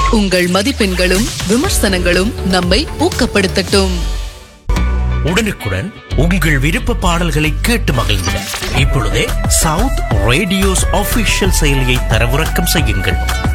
உங்கள் மதிப்பெண்களும் விமர்சனங்களும் நம்மை ஊக்கப்படுத்தட்டும். உடனுக்குடன் உங்கள் விருப்ப பாடல்களை கேட்டு மகிழ்ந்திட இப்பொழுதே சவுத் ரேடியோஸ் ஆபீஷியல் செயலியை தரவிறக்கம் செய்யுங்கள்.